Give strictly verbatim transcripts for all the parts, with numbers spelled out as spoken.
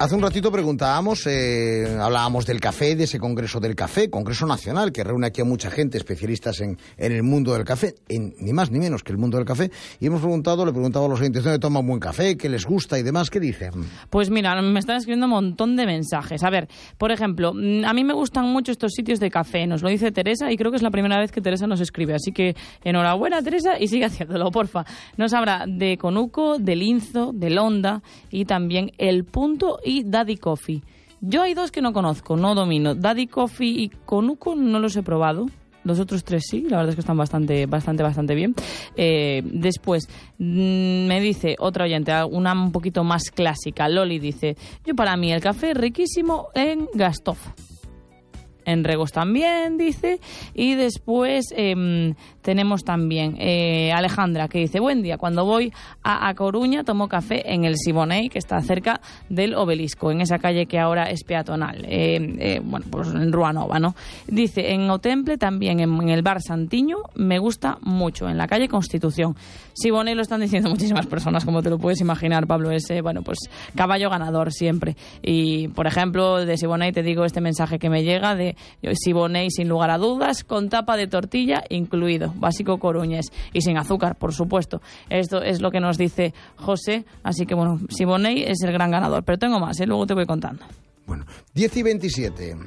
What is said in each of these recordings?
Hace un ratito preguntábamos, eh, hablábamos del café, de ese Congreso del Café, Congreso Nacional, que reúne aquí a mucha gente, especialistas en, en el mundo del café, en, ni más ni menos que el mundo del café, y hemos preguntado, le preguntaba a los oyentes dónde toman buen café, qué les gusta y demás, ¿qué dicen? Pues mira, me están escribiendo un montón de mensajes. A ver, por ejemplo, a mí me gustan mucho estos sitios de café, nos lo dice Teresa, y creo que es la primera vez que Teresa nos escribe, así que enhorabuena, Teresa, y sigue haciéndolo, porfa. Nos habla de Conuco, de Linzo, de Londa, y también El Punto y Daddy Coffee. Yo hay dos que no conozco, no domino. Daddy Coffee y Conuco no los he probado. Los otros tres sí, la verdad es que están bastante, bastante, bastante bien. Eh, después, mmm, me dice otra oyente, una un poquito más clásica, Loli dice, yo para mí el café riquísimo en Gastov. En Regos también, dice. Y después eh, tenemos también eh, Alejandra, que dice, buen día, cuando voy a, a Coruña tomo café en el Siboney, que está cerca del Obelisco, en esa calle que ahora es peatonal. Eh, eh, bueno, pues en Rúa Nova, ¿no? Dice, en Otemple también, en, en el bar Santiño, me gusta mucho, en la calle Constitución. Siboney lo están diciendo muchísimas personas, como te lo puedes imaginar, Pablo, es, eh, bueno, pues caballo ganador siempre. Y, por ejemplo, de Siboney te digo este mensaje que me llega de Siboney, sin lugar a dudas, con tapa de tortilla incluido, básico coruñés y sin azúcar, por supuesto. Esto es lo que nos dice José, así que bueno, Siboney es el gran ganador, pero tengo más, ¿eh? Luego te voy contando. Bueno, diez y veintisiete.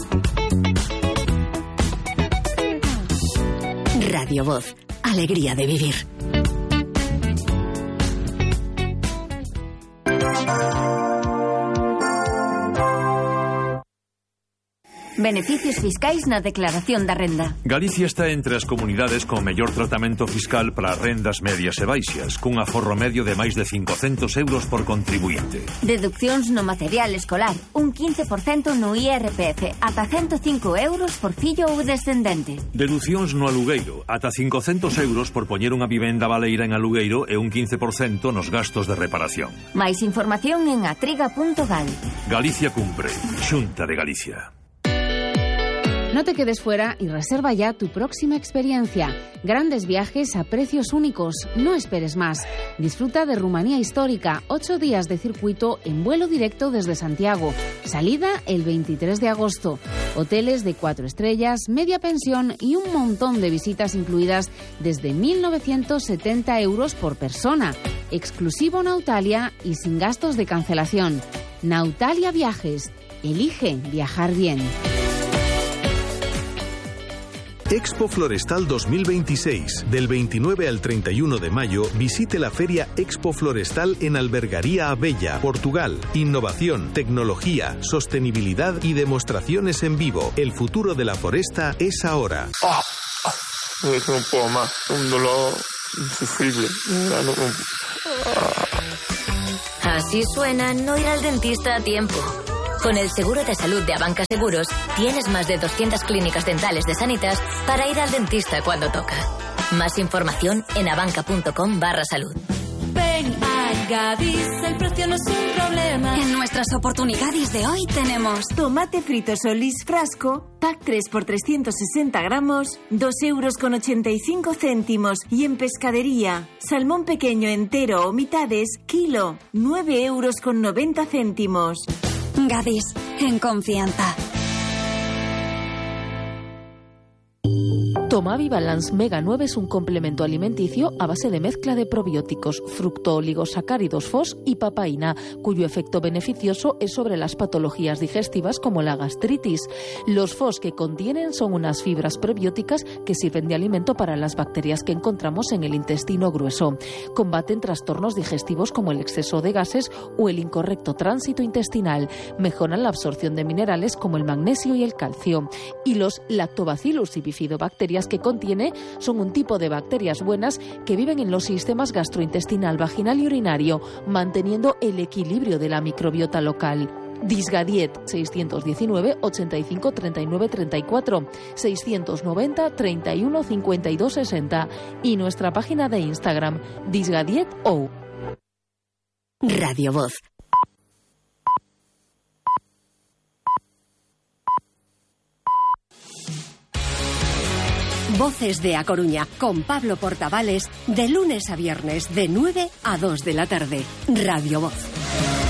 Radio Voz, alegría de vivir. Beneficios fiscais na declaración da renda. Galicia está entre as comunidades con mellor tratamento fiscal para rendas medias e baixas, cun aforro medio de máis de cincocentos euros por contribuinte. Deduccións no material escolar, un quince por cento no I R P F, ata ciento cinco euros por fillo ou descendente. Deducións no alugueiro, ata cincocentos euros por poñer unha vivenda baleira en alugueiro e un quince por cento nos gastos de reparación. Máis información en atriga punto gal. Galicia cumpre. Xunta de Galicia. No te quedes fuera y reserva ya tu próxima experiencia. Grandes viajes a precios únicos. No esperes más. Disfruta de Rumanía histórica. Ocho días de circuito en vuelo directo desde Santiago. Salida el veintitrés de agosto. Hoteles de cuatro estrellas, media pensión y un montón de visitas incluidas desde mil novecientos setenta euros por persona. Exclusivo Nautalia y sin gastos de cancelación. Nautalia Viajes. Elige viajar bien. Expo Florestal dos mil veintiséis. Del veintinueve al treinta y uno de mayo, visite la feria Expo Florestal en Albergaría Abella, Portugal. Innovación, tecnología, sostenibilidad y demostraciones en vivo. El futuro de la foresta es ahora. Oh, oh, no puedo más. Un dolor insufrible. No, no, no. Así suena no ir al dentista a tiempo. Con el seguro de salud de Abanca Seguros, tienes más de doscientas clínicas dentales de Sanitas para ir al dentista cuando toca. Más información en abanca.com barra salud. Ven a Gadis, el precio no es un problema. En nuestras oportunidades de hoy tenemos tomate frito Solís frasco, pack tres por trescientos sesenta gramos, dos euros con ochenta y cinco céntimos. Y en pescadería, salmón pequeño entero o mitades, kilo, nueve euros con noventa céntimos. Gadis, en confianza. Tomavi Balance Mega nueve es un complemento alimenticio a base de mezcla de probióticos, fructooligosacáridos F O S y papaína, cuyo efecto beneficioso es sobre las patologías digestivas como la gastritis. Los F O S que contienen son unas fibras prebióticas que sirven de alimento para las bacterias que encontramos en el intestino grueso. Combaten trastornos digestivos como el exceso de gases o el incorrecto tránsito intestinal. Mejoran la absorción de minerales como el magnesio y el calcio. Y los Lactobacillus y bifidobacterias que contiene son un tipo de bacterias buenas que viven en los sistemas gastrointestinal, vaginal y urinario, manteniendo el equilibrio de la microbiota local. Disgadiet seiscientos diecinueve, ochenta y cinco, treinta y nueve, treinta y cuatro, seiscientos noventa, treinta y uno, cincuenta y dos, sesenta y nuestra página de Instagram disgadieto. Radio Voz. Voces de A Coruña, con Pablo Portavales, de lunes a viernes, de nueve a dos de la tarde. Radio Voz.